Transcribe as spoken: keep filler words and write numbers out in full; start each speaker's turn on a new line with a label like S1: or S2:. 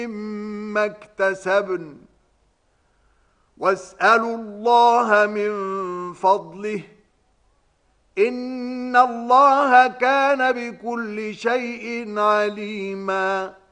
S1: مما اكتسبن واسألوا الله من فضله إن الله كان بكل شيء عليما